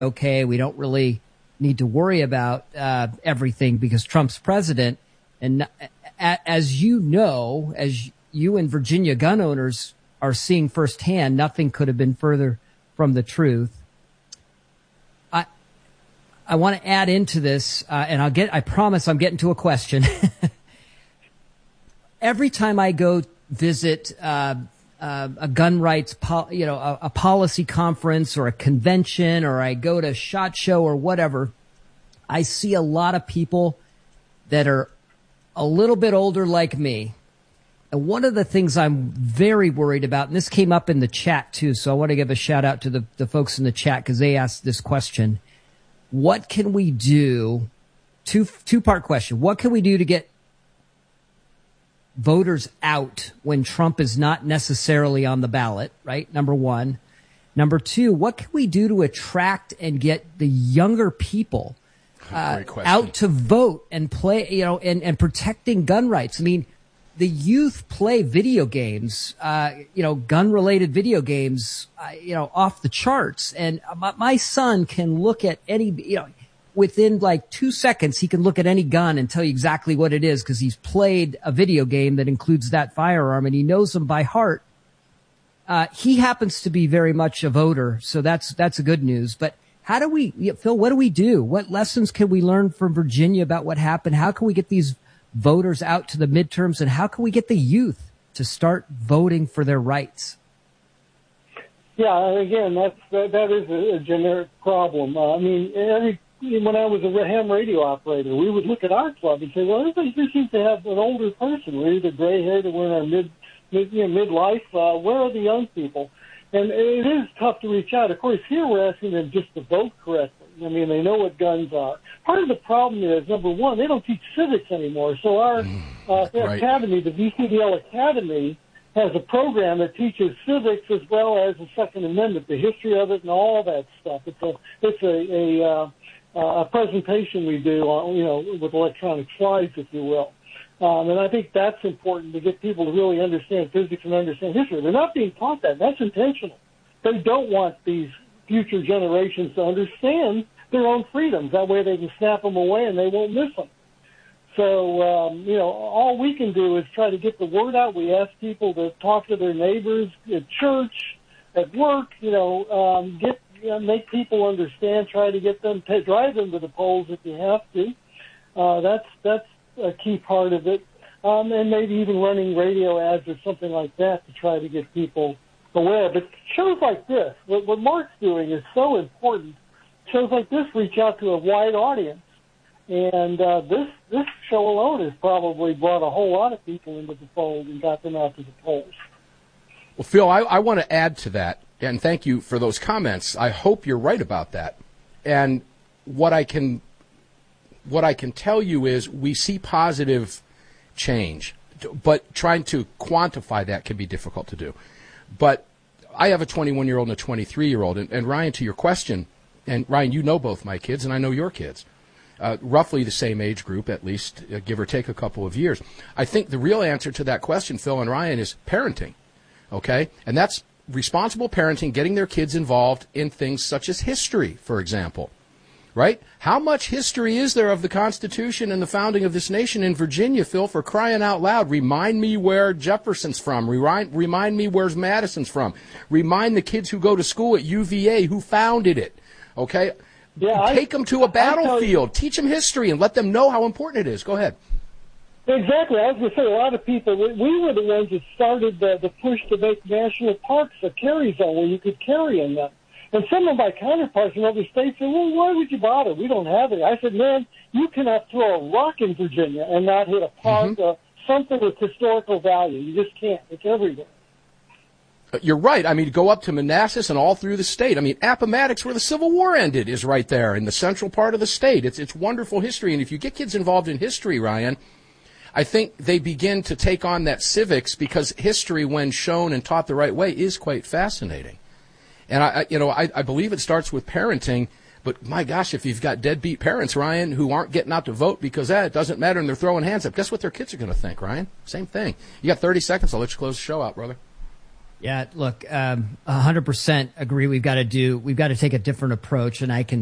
okay, we don't really need to worry about everything because Trump's president. And as you know, as you and Virginia gun owners are seeing firsthand, nothing could have been further from the truth. I want to add into this, and I promise I'm getting to a question. Every time I go visit a gun rights, a policy conference or a convention, or I go to SHOT Show or whatever, I see a lot of people that are a little bit older like me. And one of the things I'm very worried about, and this came up in the chat too, so I want to give a shout out to the folks in the chat because they asked this question. What can we do? Two-part question. What can we do to get voters out when Trump is not necessarily on the ballot, right? Number one. Number two, what can we do to attract and get the younger people out to vote and play, and protecting gun rights? I mean, the youth play video games, gun-related video games, off the charts. And my son can look at any, within like 2 seconds, he can look at any gun and tell you exactly what it is because he's played a video game that includes that firearm and he knows them by heart. He happens to be very much a voter, so that's a good news. But how do we, Phil, what do we do? What lessons can we learn from Virginia about what happened? How can we get these voters out to the midterms, and how can we get the youth to start voting for their rights? Yeah, again, that is a generic problem. When I was a ham radio operator, we would look at our club and say, well, everybody here seems to have an older person. We're either gray-haired or we're in our midlife. Where are the young people? And it is tough to reach out. Of course, here we're asking them just to vote correctly. I mean, they know what guns are. Part of the problem is, number one, they don't teach civics anymore. So our academy, the VCDL Academy, has a program that teaches civics as well as the Second Amendment, the history of it, and all that stuff. It's a presentation we do, with electronic slides, if you will. And I think that's important to get people to really understand physics and understand history. They're not being taught that. That's intentional. They don't want these future generations to understand their own freedoms. That way they can snap them away and they won't miss them. So, all we can do is try to get the word out. We ask people to talk to their neighbors at church, at work, make people understand, try to get them, drive them to the polls if you have to. That's a key part of it. And maybe even running radio ads or something like that to try to get people aware. But shows like this, what Mark's doing is so important. Shows like this reach out to a wide audience. And this show alone has probably brought a whole lot of people into the fold and got them out to the polls. Well, Phil, I want to add to that, and thank you for those comments. I hope you're right about that. And what I can tell you is we see positive change, but trying to quantify that can be difficult to do. But I have a 21-year-old and a 23-year-old, and Ryan, to your question, and Ryan, you know both my kids, and I know your kids. Roughly the same age group, at least, give or take a couple of years. I think the real answer to that question, Phil and Ryan, is parenting, okay? And that's responsible parenting, getting their kids involved in things such as history, for example, right? How much history is there of the Constitution and the founding of this nation in Virginia, Phil, for crying out loud? Remind me where Jefferson's from. Remind me where's Madison's from. Remind the kids who go to school at UVA who founded it, okay? Yeah, take them to a battlefield, teach them history, and let them know how important it is. Go ahead. Exactly. I was going to say, a lot of people, we were the ones that started the push to make national parks a carry zone where you could carry in them. And some of my counterparts in other states said, well, why would you bother? We don't have it. I said, man, you cannot throw a rock in Virginia and not hit a park, something with historical value. You just can't. It's everywhere. You're right. I mean, go up to Manassas and all through the state. I mean, Appomattox, where the Civil War ended, is right there in the central part of the state. It's wonderful history. And if you get kids involved in history, Ryan, I think they begin to take on that civics because history, when shown and taught the right way, is quite fascinating. And I believe it starts with parenting. But my gosh, if you've got deadbeat parents, Ryan, who aren't getting out to vote because it doesn't matter and they're throwing hands up, guess what their kids are going to think, Ryan? Same thing. You got 30 seconds. I'll let you close the show out, brother. Yeah, look, 100% agree. We've got to take a different approach, and I can